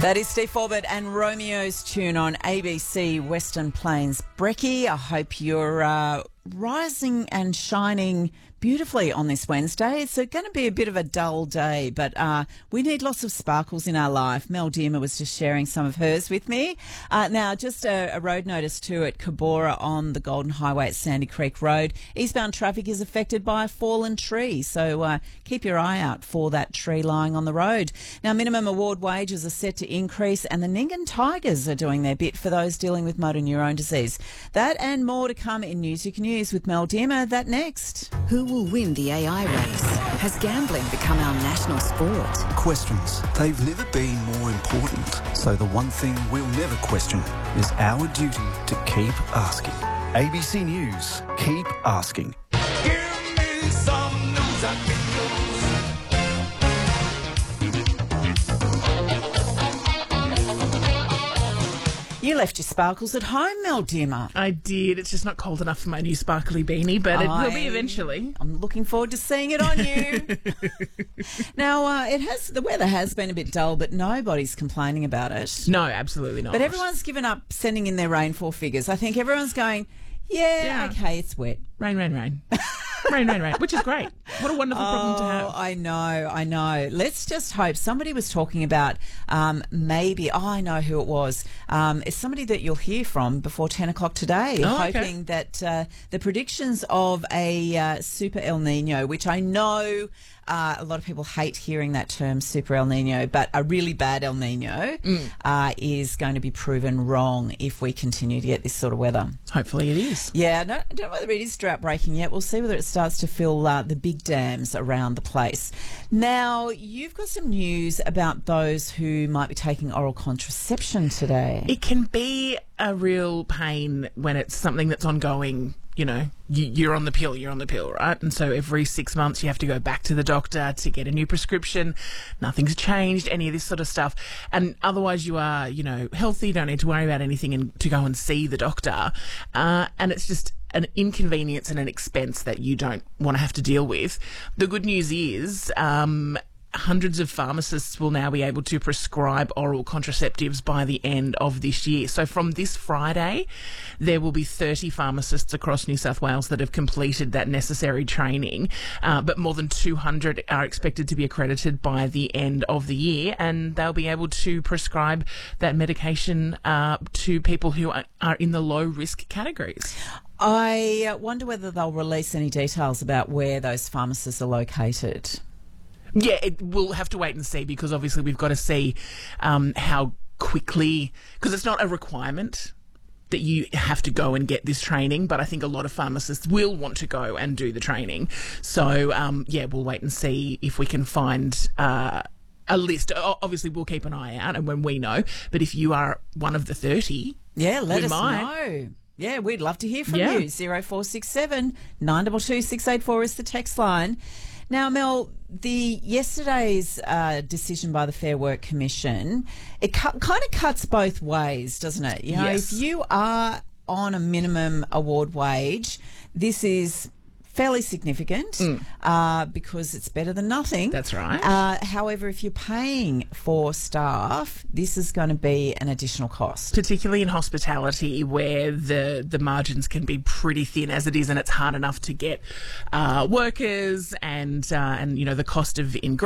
That is Steve Forbett and Romeo's tune on ABC Western Plains. Brecky, I hope you're rising and shining beautifully on this Wednesday. It's going to be a bit of a dull day, but we need lots of sparkles in our life. Mel Dearmer was just sharing some of hers with me. Now, just a road notice too at Cabora on the Golden Highway at Sandy Creek Road. Eastbound traffic is affected by a fallen tree, so keep your eye out for that tree lying on the road. Now, minimum award wages are set to increase, and the Nyngan Tigers are doing their bit for those dealing with motor neurone disease. That and more to come in News You Can Use with Mel Dearmer. That next. Who will win the AI race? Has gambling become our national sport? Questions. They've never been more important. So the one thing we'll never question is our duty to keep asking. ABC News. Keep asking. Give me some news I can use. You left your sparkles at home, Mel Dearmer. I did. It's just not cold enough for my new sparkly beanie, but it will be eventually. I'm looking forward to seeing it on you. Now, the weather has been a bit dull, but nobody's complaining about it. No, absolutely not. But everyone's given up sending in their rainfall figures. I think everyone's going, yeah. Okay, it's wet. Rain. rain, which is great. What a wonderful problem to have. I know. Let's just hope. Somebody was talking about maybe, I know who it was. It's somebody that you'll hear from before 10 o'clock today, hoping that the predictions of a super El Nino, which I know a lot of people hate hearing that term, super El Nino, but a really bad El Nino is going to be proven wrong if we continue to get this sort of weather. Hopefully it is. Yeah, I don't know whether it is drought breaking yet. We'll see whether it starts to fill the big dams around the place. Now, you've got some news about those who might be taking oral contraception today. It can be a real pain when it's something that's ongoing. You know, you're on the pill, right? And so every 6 months you have to go back to the doctor to get a new prescription. Nothing's changed, any of this sort of stuff. And otherwise you are, healthy, don't need to worry about anything and to go and see the doctor. And it's just an inconvenience and an expense that you don't want to have to deal with. The good news is, hundreds of pharmacists will now be able to prescribe oral contraceptives by the end of this year. So from this Friday, there will be 30 pharmacists across New South Wales that have completed that necessary training, but more than 200 are expected to be accredited by the end of the year, and they'll be able to prescribe that medication to people who are in the low-risk categories. I wonder whether they'll release any details about where those pharmacists are located. Yeah, we'll have to wait and see, because obviously we've got to see how quickly, because it's not a requirement that you have to go and get this training, but I think a lot of pharmacists will want to go and do the training. So, we'll wait and see if we can find a list. Obviously, we'll keep an eye out, and when we know, but if you are one of the 30, let us know. Yeah, we'd love to hear from you. 0467 922 684 is the text line. Now, Mel, yesterday's decision by the Fair Work Commission, it kind of cuts both ways, doesn't it? Yes. If you are on a minimum award wage, this is fairly significant because it's better than nothing. That's right. However, if you're paying for staff, this is going to be an additional cost. Particularly in hospitality, where the margins can be pretty thin as it is, and it's hard enough to get workers and the cost of ingredients